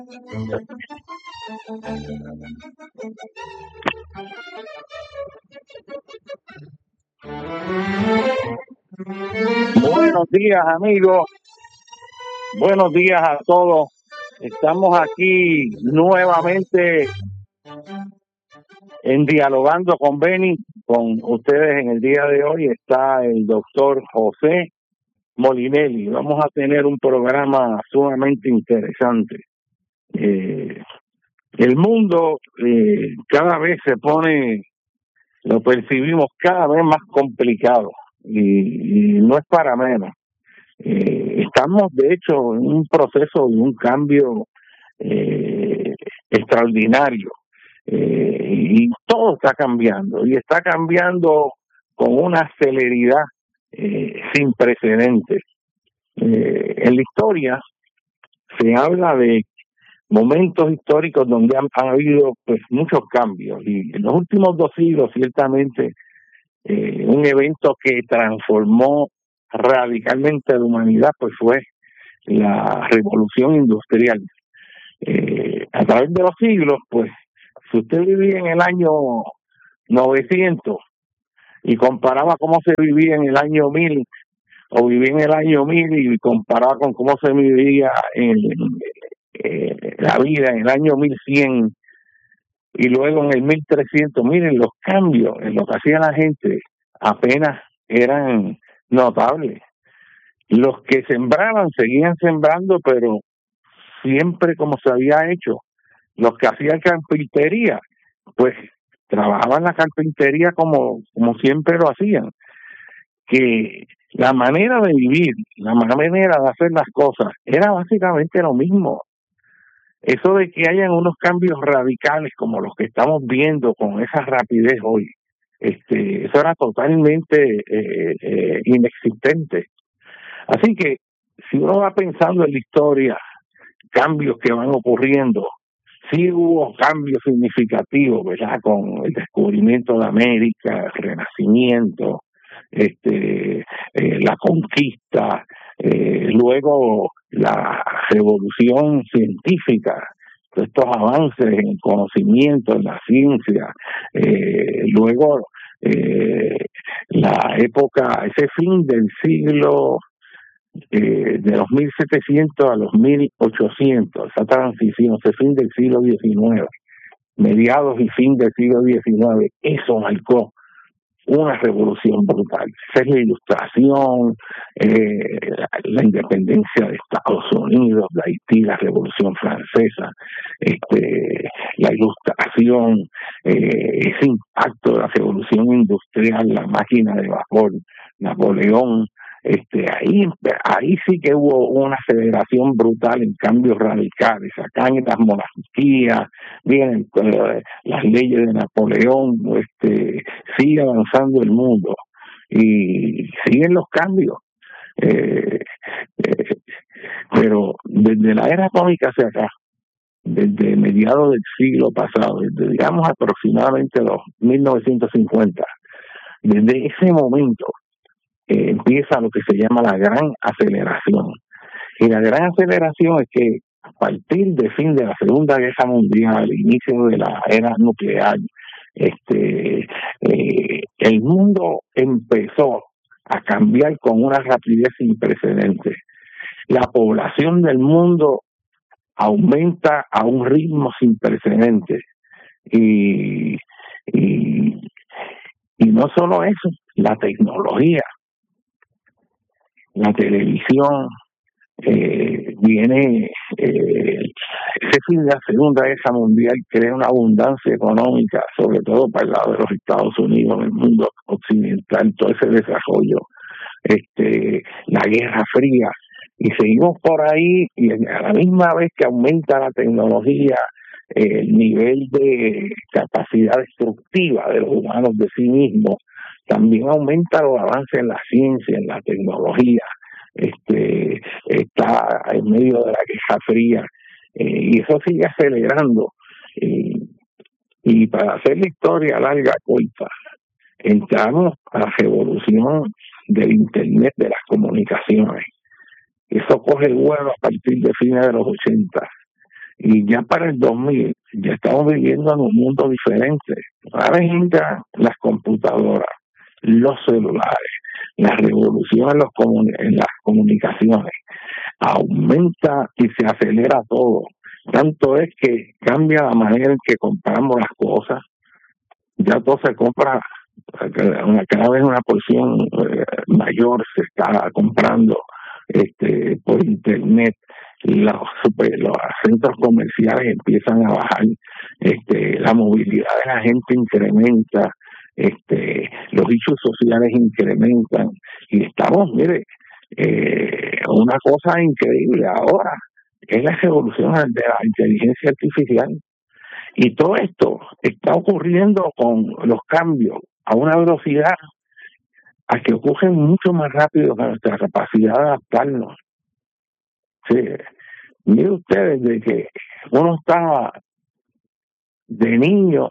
Buenos días, amigos. Buenos días a todos. Estamos aquí nuevamente en Dialogando con Beni. Con ustedes en el día de hoy está el doctor José Molinelli. Vamos a tener un programa sumamente interesante. El mundo cada vez se pone, lo percibimos cada vez más complicado y no es para menos. Estamos, de hecho, en un proceso de un cambio extraordinario y todo está cambiando y está cambiando con una celeridad sin precedentes. En la historia se habla de momentos históricos donde han habido pues muchos cambios y en los últimos 2 siglos ciertamente un evento que transformó radicalmente a la humanidad pues fue la revolución industrial. A través de los siglos, pues si usted vivía en el año 900 y comparaba cómo se vivía en el año 1000 o vivía en el año 1000 y comparaba con cómo se vivía en la vida en el año 1100 y luego en el 1300, miren los cambios en lo que hacía la gente apenas eran notables. Los que sembraban seguían sembrando, pero siempre como se había hecho. Los que hacían carpintería, pues trabajaban la carpintería como siempre lo hacían. Que la manera de vivir, la manera de hacer las cosas, era básicamente lo mismo. Eso de que hayan unos cambios radicales como los que estamos viendo con esa rapidez hoy, eso era totalmente inexistente. Así que si uno va pensando en la historia, cambios que van ocurriendo, sí hubo cambios significativos, ¿verdad? Con el descubrimiento de América, el Renacimiento, la conquista, luego la revolución científica, estos avances en conocimiento, en la ciencia, luego la época, ese fin del siglo de los 1700 a los 1800, esa transición, ese fin del siglo XIX, mediados y fin del siglo XIX, eso marcó una revolución brutal. Esa es la Ilustración, la independencia de Estados Unidos, de Haití, la Revolución Francesa, la Ilustración, ese impacto de la Revolución Industrial, la máquina de vapor, Napoleón. Ahí sí que hubo una aceleración brutal en cambios radicales. Acá en las monarquías, vienen las leyes de Napoleón, sigue avanzando el mundo y siguen los cambios. Pero desde la era atómica hacia acá, desde mediados del siglo pasado, desde digamos aproximadamente los 1950, desde ese momento empieza lo que se llama la gran aceleración. Y la gran aceleración es que a partir del fin de la Segunda Guerra Mundial, inicio de la era nuclear, el mundo empezó a cambiar con una rapidez sin precedentes. La población del mundo aumenta a un ritmo sin precedentes. Y no solo eso, la tecnología, la televisión, viene ese fin de la Segunda Guerra Mundial crea una abundancia económica, sobre todo para el lado de los Estados Unidos, en el mundo occidental, todo ese desarrollo, la Guerra Fría, y seguimos por ahí, y a la misma vez que aumenta la tecnología, el nivel de capacidad destructiva de los humanos de sí mismos, también aumenta los avances en la ciencia, en la tecnología. Está en medio de la Guerra Fría, y eso sigue acelerando. Y para hacer la historia larga, corta, entramos a la revolución del Internet, de las comunicaciones. Eso coge el vuelo a partir de fines de los 80. Y ya para el 2000 ya estamos viviendo en un mundo diferente. Ahora entran las computadoras, los celulares, la revolución en las comunicaciones, aumenta y se acelera todo. Tanto es que cambia la manera en que compramos las cosas. Ya todo se compra, cada vez una porción mayor se está comprando por internet. Los centros comerciales empiezan a bajar, la movilidad de la gente incrementa, los hechos sociales incrementan y estamos, mire, una cosa increíble ahora es la revolución de la inteligencia artificial. Y todo esto está ocurriendo con los cambios a una velocidad a que ocurren mucho más rápido que nuestra capacidad de adaptarnos. Sí. Mire ustedes, de que uno estaba de niño,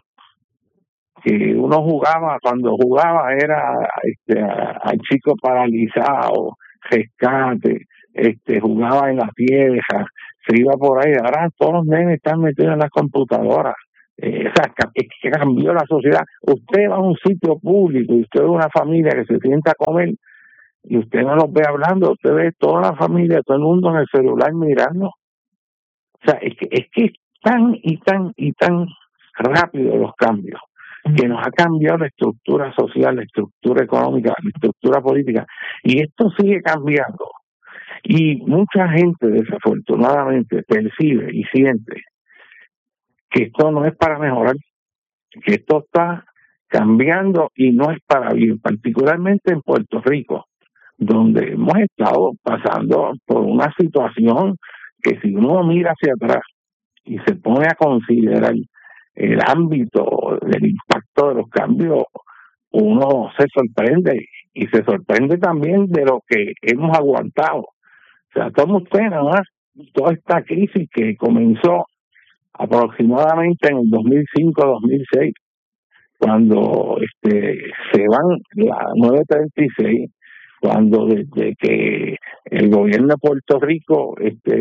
que uno jugaba, cuando jugaba era al chico paralizado, rescate, jugaba en la tierra, se iba por ahí. Ahora todos los nenes están metidos en las computadoras. Es que cambió la sociedad. Usted va a un sitio público y usted ve una familia que se sienta a comer y usted no los ve hablando, usted ve toda la familia, todo el mundo en el celular mirando. O sea, es que tan y tan rápido los cambios, que nos ha cambiado la estructura social, la estructura económica, la estructura política, y esto sigue cambiando. Y mucha gente, desafortunadamente, percibe y siente que esto no es para mejorar, que esto está cambiando y no es para bien, particularmente en Puerto Rico, donde hemos estado pasando por una situación que si uno mira hacia atrás y se pone a considerar el ámbito del impacto de los cambios, uno se sorprende y se sorprende también de lo que hemos aguantado. O sea, toma usted nada más toda esta crisis que comenzó aproximadamente en el 2005-2006, cuando se van las 936, cuando desde que el gobierno de Puerto Rico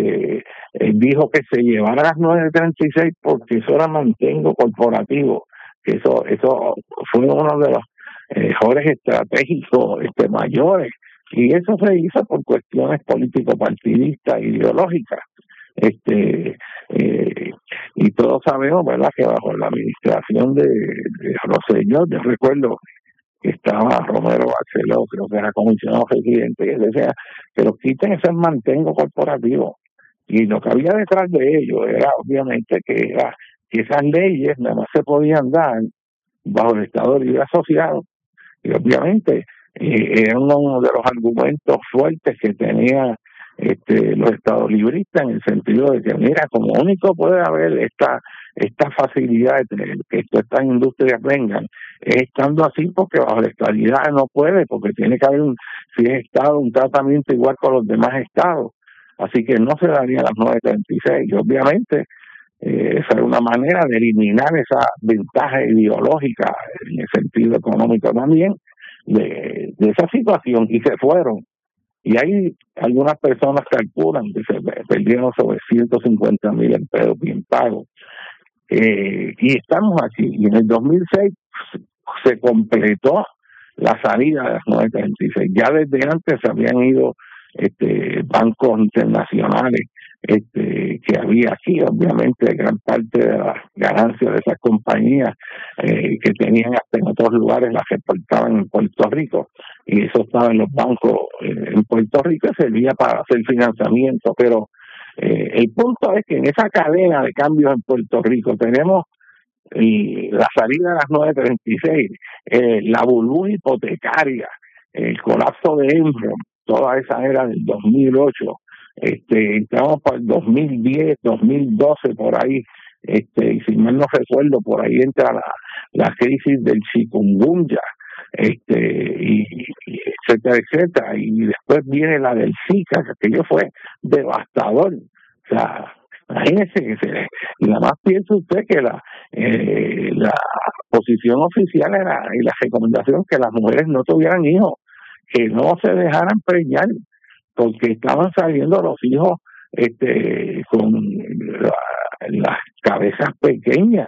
dijo que se llevara las 936 porque eso era mantengo corporativo, que eso fue uno de los mejores estratégicos mayores, y eso se hizo por cuestiones político-partidistas e ideológicas. Y todos sabemos, ¿verdad?, que bajo la administración de Rosselló, yo recuerdo que estaba Romero Barceló, creo que era comisionado residente, y él decía que los quiten ese mantengo corporativo. Y lo que había detrás de ello era obviamente que esas leyes nada más se podían dar bajo el Estado Libre Asociado, y obviamente era uno de los argumentos fuertes que tenía los estados libristas, en el sentido de que, mira, como único puede haber esta facilidad de que estas industrias vengan, es estando así, porque bajo la estabilidad no puede, porque tiene que haber si es estado, un tratamiento igual con los demás estados. Así que no se daría las 936, y obviamente esa era una manera de eliminar esa ventaja ideológica en el sentido económico también de esa situación, y se fueron. Y hay algunas personas que calculan que se perdieron sobre 150,000 empleos bien pagos. Y estamos aquí. Y en el 2006 se completó la salida de las 936. Ya desde antes se habían ido bancos internacionales que había aquí. Obviamente gran parte de las ganancias de esas compañías que tenían hasta en otros lugares las reportaban en Puerto Rico, y eso estaba en los bancos en Puerto Rico y servía para hacer financiamiento. Pero el punto es que en esa cadena de cambios en Puerto Rico tenemos la salida de las 936, la burbuja hipotecaria, el colapso de Enron, toda esa era del 2008, entramos para el 2010, 2012 por ahí, y si mal no recuerdo, por ahí entra la crisis del chikungunya, y etcétera, y después viene la del Zika, que aquello fue devastador. O sea, imagínese que y nada más piensa usted que la posición oficial era, y la recomendación, que las mujeres no tuvieran hijos, que no se dejaran preñar, porque estaban saliendo los hijos con las cabezas pequeñas,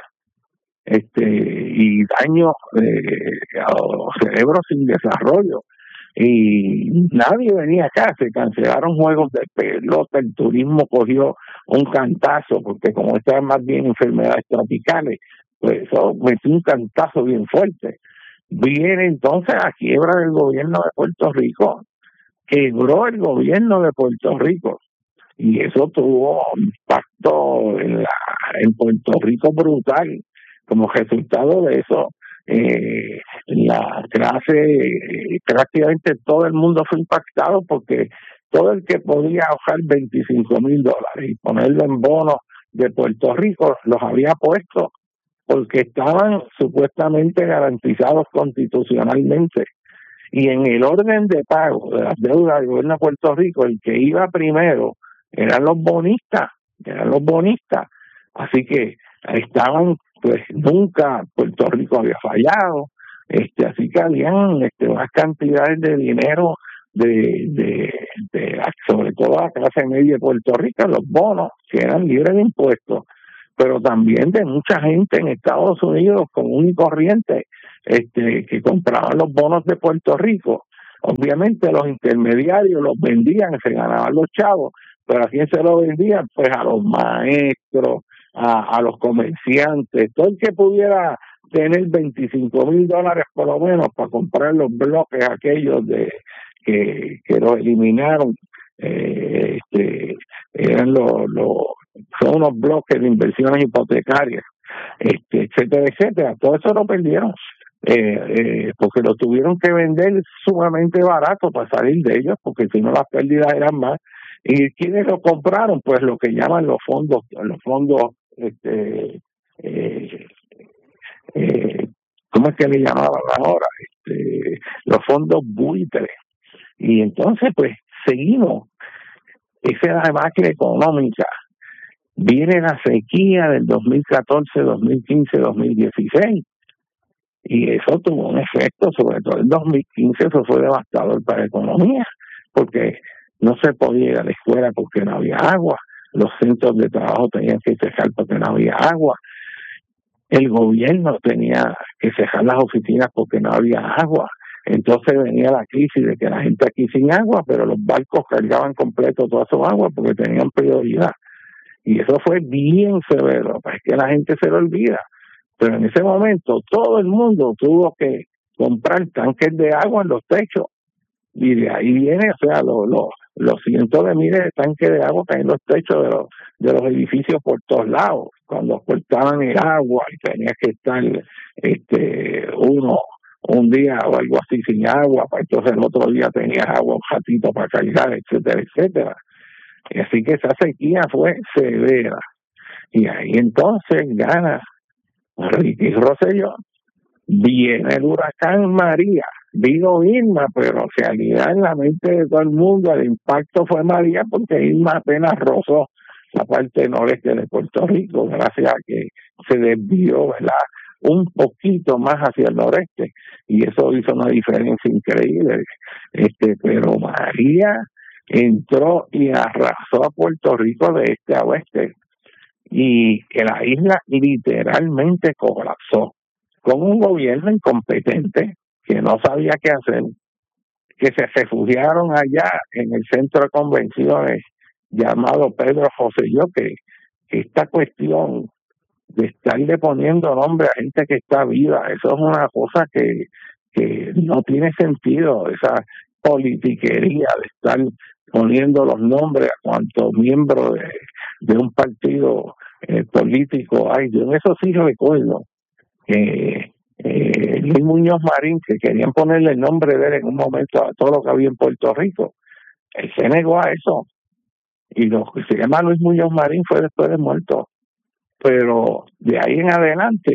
y daños a los cerebros sin desarrollo. Y nadie venía acá, se cancelaron juegos de pelota, el turismo cogió un cantazo, porque como estaban más bien enfermedades tropicales, pues eso metió un cantazo bien fuerte. Viene entonces la quiebra del gobierno de Puerto Rico, quebró el gobierno de Puerto Rico, y eso tuvo un impacto en Puerto Rico brutal. Como resultado de eso, la clase, prácticamente todo el mundo fue impactado, porque todo el que podía ahorrar $25,000 y ponerlo en bonos de Puerto Rico los había puesto, porque estaban supuestamente garantizados constitucionalmente. Y en el orden de pago de las deudas del gobierno de Puerto Rico, el que iba primero eran los bonistas. Así que estaban, pues nunca Puerto Rico había fallado, así que habían unas cantidades de dinero sobre todo la clase media de Puerto Rico, los bonos que eran libres de impuestos, pero también de mucha gente en Estados Unidos común y corriente, que compraban los bonos de Puerto Rico. Obviamente los intermediarios los vendían, se ganaban los chavos, pero ¿a quién se lo vendían? Pues a los maestros, a los comerciantes, todo el que pudiera tener $25,000 por lo menos para comprar los bloques aquellos que los eliminaron. Eran son unos bloques de inversiones hipotecarias, etcétera. Todo eso lo perdieron, porque lo tuvieron que vender sumamente barato para salir de ellos, porque si no las pérdidas eran más. ¿Y quiénes lo compraron? Pues lo que llaman los fondos, ¿cómo es que le llamaban ahora? Los fondos buitres. Y entonces, pues, seguimos. Esa es la máquina económica. Viene la sequía del 2014, 2015, 2016. Y eso tuvo un efecto, sobre todo en 2015, eso fue devastador para la economía, porque no se podía ir a la escuela porque no había agua, los centros de trabajo tenían que cerrar porque no había agua, el gobierno tenía que cerrar las oficinas porque no había agua. Entonces venía la crisis de que la gente aquí sin agua, pero los barcos cargaban completo toda su agua porque tenían prioridad. Y eso fue bien severo, es que la gente se lo olvida. Pero en ese momento todo el mundo tuvo que comprar tanques de agua en los techos. Y de ahí viene, o sea, los cientos de miles de tanques de agua que hay en los techos de los edificios por todos lados. Cuando cortaban el agua y tenía que estar uno un día o algo así sin agua, pues entonces el otro día tenías agua, un ratito para cargar, etcétera. Y así que esa sequía fue severa. Y ahí entonces gana Ricky Rosselló. Viene el huracán María, vino Irma, pero en realidad en la mente de todo el mundo el impacto fue María, porque Irma apenas rozó la parte noreste de Puerto Rico, gracias a que se desvió, ¿verdad?, un poquito más hacia el noreste, y eso hizo una diferencia increíble. Pero María entró y arrasó a Puerto Rico de este a oeste, y que la isla literalmente colapsó, con un gobierno incompetente que no sabía qué hacer, que se refugiaron allá en el centro de convenciones llamado Pedro Rosselló, que esta cuestión de estarle poniendo nombre a gente que está viva, eso es una cosa que no tiene sentido, esa politiquería de estar poniendo los nombres a cuantos miembros de un partido político hay. Yo en eso sí recuerdo Luis Muñoz Marín, que querían ponerle el nombre de él en un momento a todo lo que había en Puerto Rico. Él se negó a eso, y lo que se llama Luis Muñoz Marín fue después de muerto. Pero de ahí en adelante,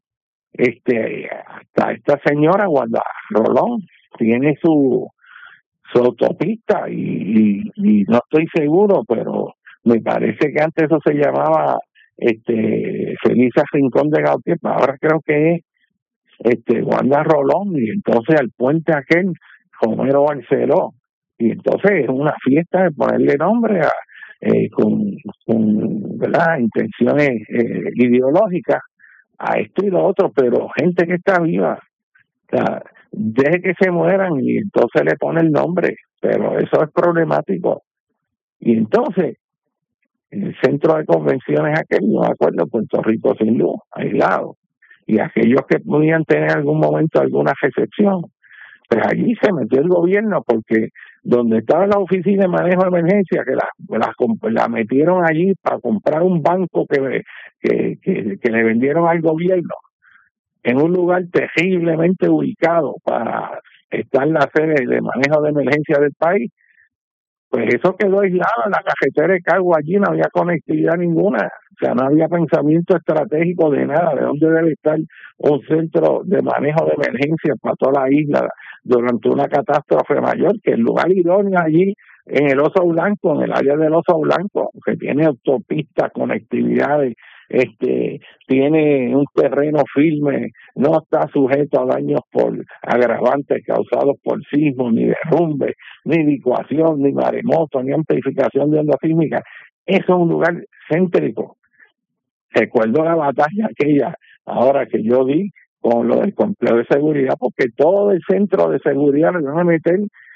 hasta esta señora Wanda Rolón tiene su autopista, y no estoy seguro, pero me parece que antes eso se llamaba Felisa Rincón de Gautier, ahora creo que es Wanda Rolón, y entonces al puente aquel Romero Barceló, y entonces es una fiesta de ponerle nombre con ¿verdad? Intenciones ideológicas a esto y lo otro, pero gente que está viva, o sea, deje que se mueran y entonces le pone el nombre, pero eso es problemático. Y entonces, en el centro de convenciones aquel, no me acuerdo, Puerto Rico sin luz, aislado, y aquellos que podían tener en algún momento alguna recepción, pues allí se metió el gobierno porque donde estaba la oficina de manejo de emergencia, que la metieron allí para comprar un banco que le vendieron al gobierno, en un lugar terriblemente ubicado para estar la sede de manejo de emergencia del país, pues eso quedó aislado. La carretera de Cagua allí no había conectividad ninguna, o sea, no había pensamiento estratégico de nada, de dónde debe estar un centro de manejo de emergencia para toda la isla durante una catástrofe mayor, que el lugar idóneo allí en el Oso Blanco, en el área del Oso Blanco, que tiene autopistas, conectividades, tiene un terreno firme, no está sujeto a daños por agravantes causados por sismos, ni derrumbes, ni licuación, ni maremoto, ni amplificación de onda sísmica. Eso es un lugar céntrico. Recuerdo la batalla aquella, ahora que yo di con lo del complejo de seguridad, porque todo el centro de seguridad le van a meter